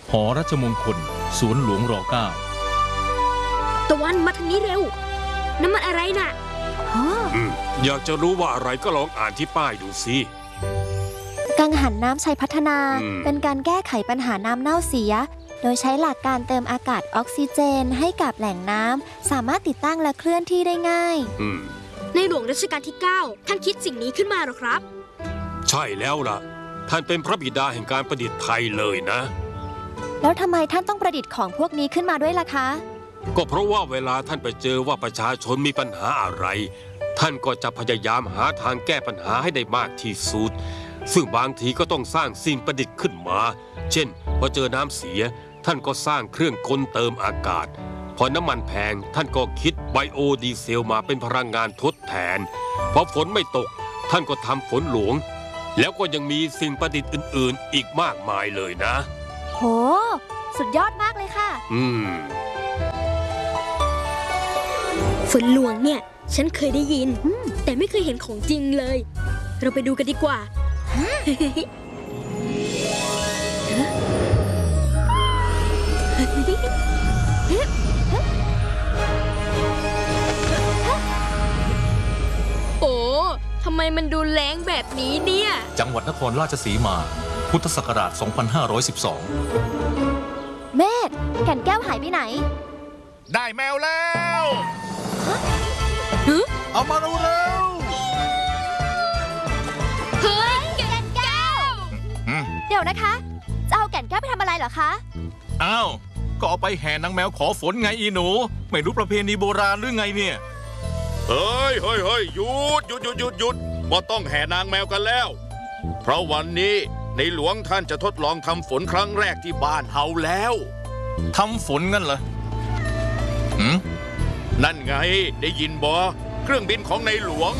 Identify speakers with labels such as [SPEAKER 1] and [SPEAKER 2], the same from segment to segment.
[SPEAKER 1] หอราชมงคลสวนหลวงร.9
[SPEAKER 2] ตะวันมาทางนี้เร็วน้ำมันอะไรน่ะ
[SPEAKER 3] อยากจะรู้ว่าอะไรก็ลองอ่านที่ป้ายดูสิ
[SPEAKER 4] กังหันน้ำชัยพัฒนาเป็นการแก้ไขปัญหาน้ำเน่าเสียโดยใช้หลักการเติมอากาศออกซิเจนให้กับแหล่งน้ำสามารถติดตั้งและเคลื่อนที่ได้ง่าย
[SPEAKER 2] ในหลวงรัชกาลที่ 9 ท่านคิดสิ่งนี้ขึ้นมาหรอครับ
[SPEAKER 3] ใช่แล้วล่ะท่านเป็นพระบิดาแห่งการประดิษฐ์ไทยเลยนะ
[SPEAKER 4] แล้วทำไมท่านต้องประดิษฐ์ของพวกนี้ขึ้นมาด้วยล่ะคะ
[SPEAKER 3] ก็เพราะว่าเวลาท่านไปเจอว่าประชาชนมีปัญหาอะไรท่านก็จะพยายามหาทางแก้ปัญหาให้ได้มากที่สุดซึ่งบางทีก็ต้องสร้างสิ่งประดิษฐ์ขึ้นมาเช่นพอเจอน้ำเสียท่านก็สร้างเครื่องกลเติมอากาศพอน้ำมันแพงท่านก็คิดไบโอดีเซลมาเป็นพลังงานทดแทนพอฝนไม่ตกท่านก็ทำฝนหลวงแล้วก็ยังมีสิ่งประดิษฐ์อื่นๆอีกมากมายเลยนะ
[SPEAKER 4] โหสุดยอดมากเลยค่ะ
[SPEAKER 2] ฝนหลวงเนี่ยฉันเคยได้ยินแต่ไม่เคยเห็นของจริงเลยเราไปดูกันดีกว่าโอ้ทำไมมันดูแรงแบบนี้เนี่ย
[SPEAKER 1] จังหวัดนครราชสีมาพุทธศักราช 2512
[SPEAKER 4] เมธแก่นแก้วหายไปไหน
[SPEAKER 5] ได้แมวแล้วเอามาเร็ว
[SPEAKER 4] เฮ้ยแก่นแก้วเดี๋ยวนะคะจะเอาแก่นแก้วไปทำอะไรเหรอคะ
[SPEAKER 5] อ้าวก็เอาไปแห่นางแมวขอฝนไงอีหนูไม่รู้ประเพณีโบราณหรือไงเนี่ย
[SPEAKER 6] เฮ้ยหยุดว่าต้องแห่นางแมวกันแล้วเพราะวันนี้ในหลวงท่านจะทดลองทำฝนครั้งแรกที่บ้านเฮาแล้ว
[SPEAKER 5] ทำฝนงั้นเหรอ
[SPEAKER 6] นั่นไงได้ยินบ่เครื่องบินของในหลวง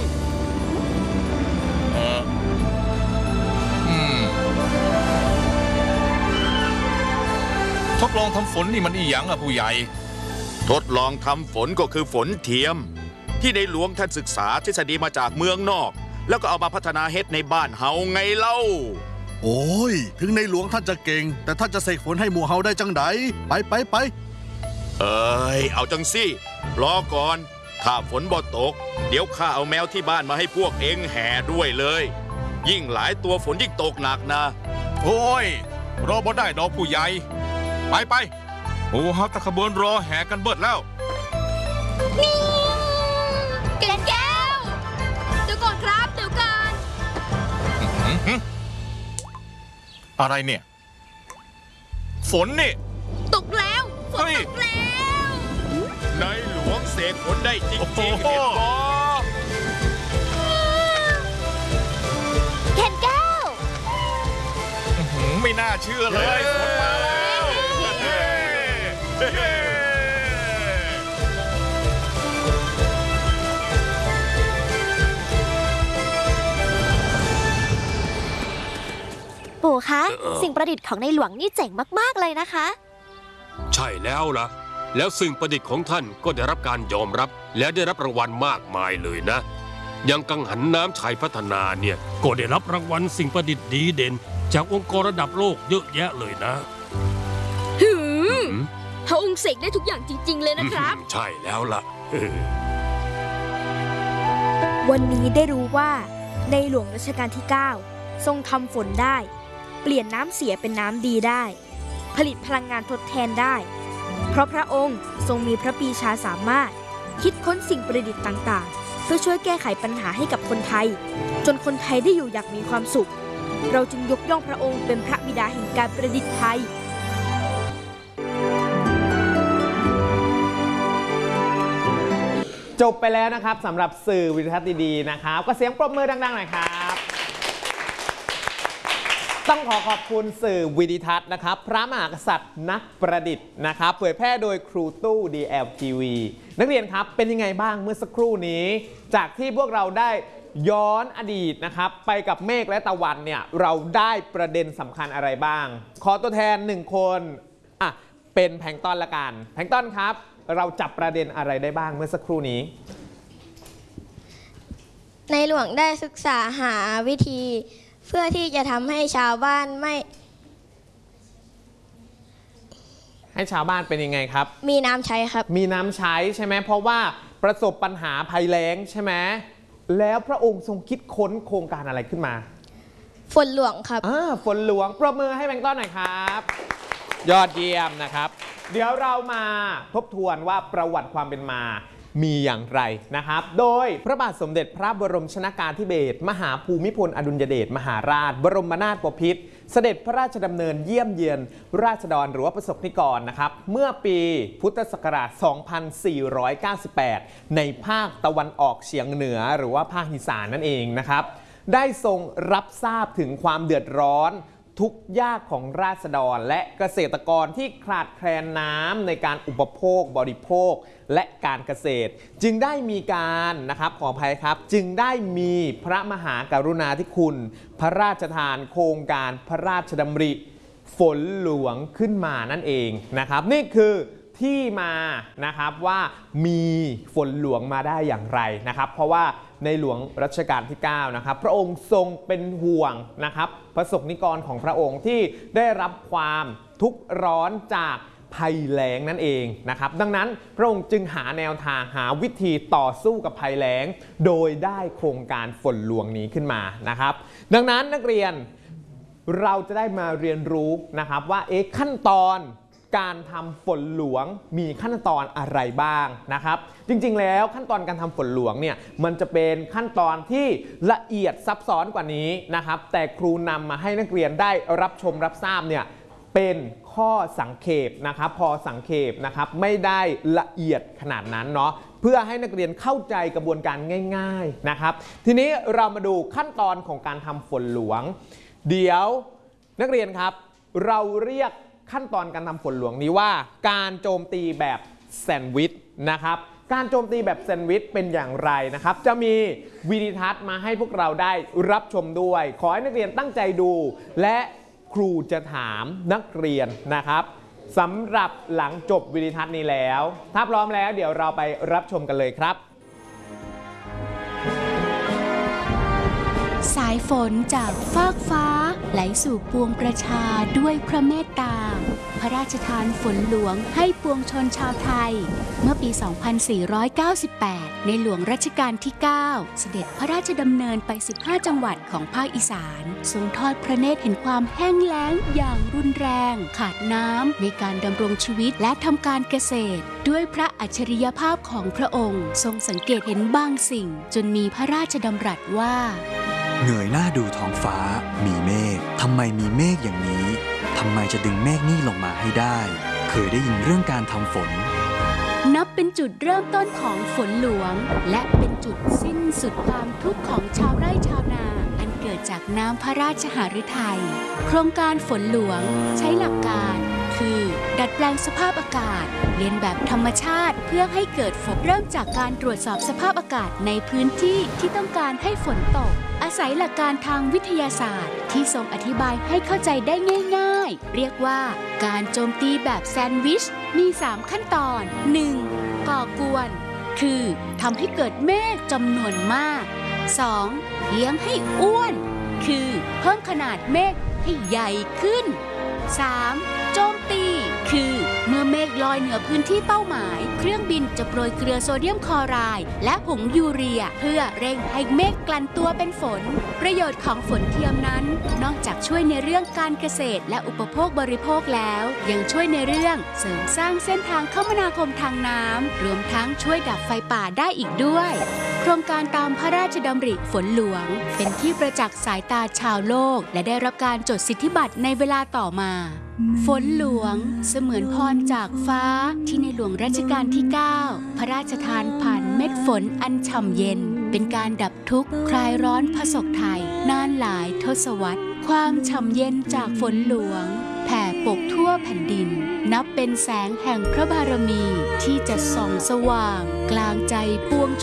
[SPEAKER 5] ทดลองทำฝนนี่มันอีหยังอะผู้ใหญ่
[SPEAKER 6] ทดลองทำฝนก็คือฝนเทียมที่ในหลวงท่านศึกษาทฤษฎีมาจากเมืองนอกแล้วก็เอามาพัฒนาเฮ็ดในบ้านเฮาไงเล่า
[SPEAKER 7] โอ้ยถึงในหลวงท่านจะเก่งแต่ท่านจะเสกฝนให้หมู่เฮาได้จังไดไป
[SPEAKER 6] เอาจังสิรอก่อนถ้าฝนบ่ตกเดี๋ยวข้าเอาแมวที่บ้านมาให้พวกเองแห่ด้วยเลยยิ่งหลายตัวฝนยิ่งตกหนักนะ
[SPEAKER 5] โอ้ยรอบ่ได้ดอกผู้ใหญ่ไปโอ้ฮักตะขบวนรอแห่กันเบิดแล้ว
[SPEAKER 2] นี่แก่นแก้วเดี๋ยวก่อนครับเดี๋ยวก่อน
[SPEAKER 5] อะไรเนี่ยฝนนี่
[SPEAKER 2] ตกแล้วฝนตกแล้ว
[SPEAKER 6] ในหลวงเสกฝนได้จริงๆเห็นบ่
[SPEAKER 4] แก่นแก้ว
[SPEAKER 5] ไม่น่าเชื่อเลยฝนมาแล้ว
[SPEAKER 4] ปู่คะสิ่งประดิษฐ์ของในหลวงนี่เจ๋งมากๆเลยนะคะ
[SPEAKER 3] ใช่แล้วล่ะแล้วสิ่งประดิษฐ์ของท่านก็ได้รับการยอมรับและได้รับรางวัลมากมายเลยนะอย่างกังหันน้ำชัยพัฒนาเนี่ยก็ได้รับรางวัลสิ่งประดิษฐ์ดีเด่นจากองค์กรระดับโลกเยอะแยะเลยนะ
[SPEAKER 2] พระองค์เสกได้ทุกอย่างจริงๆเลยนะครับ
[SPEAKER 3] ใช่แล้วล่ะ
[SPEAKER 2] วันนี้ได้รู้ว่าในหลวงรัชกาลที่ 9 ทรงทำฝนได้เปลี่ยนน้ำเสียเป็นน้ำดีได้ผลิตพลังงานทดแทนได้เพราะพระองค์ทรงมีพระปรีชาสามารถคิดค้นสิ่งประดิษฐ์ต่างๆเพื่อช่วยแก้ไขปัญหาให้กับคนไทยจนคนไทยได้อยู่อย่างมีความสุขเราจึงยกย่องพระองค์เป็นพระบิดาแห่งการประดิษฐ์ไทย
[SPEAKER 8] จบไปแล้วนะครับสำหรับสื่อวิทยาทัศน์ดีๆนะครับก็เสียงปรบมือดังๆหน่อยครับต้องขอบคุณสื่อวิดิทัศน์นะครับพระมหากษัตริย์นักประดิษฐ์นะครับเผยแพร่โดยครูตู้ DLTV นักเรียนครับเป็นยังไงบ้างเมื่อสักครู่นี้จากที่พวกเราได้ย้อนอดีตนะครับไปกับเมฆและตะวันเนี่ยเราได้ประเด็นสำคัญอะไรบ้างขอตัวแทน1คนเป็นแพลงก์ต้นละกันแพลงก์ต้นครับเราจับประเด็นอะไรได้บ้างเมื่อสักครู่นี้
[SPEAKER 9] ในหลวงได้ศึกษาหาวิธีเพื่อที่จะทำให้ชาวบ้าน
[SPEAKER 8] ให้ชาวบ้านเป็นยังไงครับ
[SPEAKER 9] มีน้ำใช้ครับ
[SPEAKER 8] มีน้ำใช้ใช่ไหมเพราะว่าประสบปัญหาภัยแล้งใช่ไหมแล้วพระองค์ทรงคิดค้นโครงการอะไรขึ้นมา
[SPEAKER 9] ฝนหลวงครับ
[SPEAKER 8] ฝนหลวงปรบมือให้แบงค์ต้นหน่อยครับยอดเยี่ยมนะครับเดี๋ยวเรามาทบทวนว่าประวัติความเป็นมามีอย่างไรนะครับโดยพระบาทสมเด็จพระบรมชนกาธิเบศรมหาภูมิพลอดุลยเดชมหาราชบรมนาถบพิตรเสด็จพระราชดำเนินเยี่ยมเยือนราษฎรหรือว่าประสบนิกรนะครับเมื่อปีพุทธศักราช 2498 ในภาคตะวันออกเฉียงเหนือหรือว่าภาคอีสานนั่นเองนะครับได้ทรงรับทราบถึงความเดือดร้อนทุกข์ยากของราษฎรและเกษตรกรที่ขาดแคลนน้ำในการอุปโภคบริโภคและการเกษตรจึงได้มีการนะครับขออภัยครับจึงได้มีพระมหากรุณาธิคุณพระราชทานโครงการพระราชดำริฝนหลวงขึ้นมานั่นเองนะครับนี่คือที่มานะครับว่ามีฝนหลวงมาได้อย่างไรนะครับเพราะว่าในหลวงรัชกาลที่9นะครับพระองค์ทรงเป็นห่วงนะครับประสบนิกรของพระองค์ที่ได้รับความทุกข์ร้อนจากภัยแล้งนั่นเองนะครับดังนั้นพระองค์จึงหาแนวทางหาวิธีต่อสู้กับภัยแล้งโดยได้โครงการฝนหลวงนี้ขึ้นมานะครับดังนั้นนักเรียนเราจะได้มาเรียนรู้นะครับว่าขั้นตอนการทำฝนหลวงมีขั้นตอนอะไรบ้างนะครับจริงๆแล้วขั้นตอนการทำฝนหลวงเนี่ยมันจะเป็นขั้นตอนที่ละเอียดซับซ้อนกว่านี้นะครับแต่ครูนำมาให้นักเรียนได้รับชมรับทราบเนี่ยเป็นข้อสังเขปนะครับพอสังเขปนะครับไม่ได้ละเอียดขนาดนั้นเนาะเพื่อให้นักเรียนเข้าใจกระบวนการง่ายๆนะครับทีนี้เรามาดูขั้นตอนของการทำฝนหลวงเดี๋ยวนักเรียนครับเราเรียกขั้นตอนการทำฝนหลวงนี้ว่าการโจมตีแบบแซนด์วิชนะครับการโจมตีแบบแซนด์วิชเป็นอย่างไรนะครับจะมีวิดีทัศน์มาให้พวกเราได้รับชมด้วยขอให้นักเรียนตั้งใจดูและครูจะถามนักเรียนนะครับสำหรับหลังจบวิดีทัศน์นี้แล้วถ้าพร้อมแล้วเดี๋ยวเราไปรับชมกันเลยครับ
[SPEAKER 10] สายฝนจากฟากฟ้าไหลสู่ปวงประชาด้วยพระเมตตาพระราชทานฝนหลวงให้ปวงชนชาวไทยเมื่อปี 2498 ในหลวงรัชกาลที่ 9 เสด็จพระราชดำเนินไป 15 จังหวัดของภาคอีสานทรงทอดพระเนตรเห็นความแห้งแล้งอย่างรุนแรงขาดน้ำในการดำรงชีวิตและทำการเกษตรด้วยพระอัจฉริยภาพของพระองค์ทรงสังเกตเห็นบางสิ่งจนมีพระราชดำรัสว่า
[SPEAKER 11] เงยหน้าดูท้องฟ้ามีเมฆทำไมมีเมฆอย่างนี้ทำไมจะดึงเมฆนี่ลงมาให้ได้เคยได้ยินเรื่องการทำฝน
[SPEAKER 10] นับเป็นจุดเริ่มต้นของฝนหลวงและเป็นจุดสิ้นสุดความทุกข์ของชาวไร่ชาวนาอันเกิดจากน้ำพระราชหฤทัยโครงการฝนหลวงใช้หลักการคือดัดแปลงสภาพอากาศเรียนแบบธรรมชาติเพื่อให้เกิดฝนเริ่มจากการตรวจสอบสภาพอากาศในพื้นที่ที่ต้องการให้ฝนตกอาศัยหลักการทางวิทยาศาสตร์ที่ทรงอธิบายให้เข้าใจได้ง่ายๆเรียกว่าการโจมตีแบบแซนด์วิชมี 3 ขั้นตอน 1. ก่อกวนคือทำให้เกิดเมฆจำนวนมาก 2. เลี้ยงให้อ้วนคือเพิ่มขนาดเมฆให้ใหญ่ขึ้น 3. โจมตีคือเมื่อเมฆลอยเหนือพื้นที่เป้าหมายเครื่องบินจะโปรยเกลือโซเดียมคลอไรด์และผงยูเรียเพื่อเร่งให้เมฆกลั่นตัวเป็นฝนประโยชน์ของฝนเทียมนั้นนอกจากช่วยในเรื่องการเกษตรและอุปโภคบริโภคแล้วยังช่วยในเรื่องเสริมสร้างเส้นทางคมนาคมทางน้ำรวมทั้งช่วยดับไฟป่าได้อีกด้วยโครงการตามพระราชดำริฝนหลวงเป็นที่ประจักษ์สายตาชาวโลกและได้รับการจดสิทธิบัตรในเวลาต่อมาฝนหลวงเสมือนพรจากฟ้าที่ในหลวงรัชกาลที่ 9 พระราชทานผ่านเม็ดฝนอันฉ่ำเย็นเป็นการดับทุกข์คลายร้อนผสกไทยนานหลายทศวรรษความฉ่ำเย็นจากฝนหลวงแผ่ปกทั่วแผ่นดินนับเป็นแสงแห่งพระบารมีที่จะส่องสว่างกลางใจปวง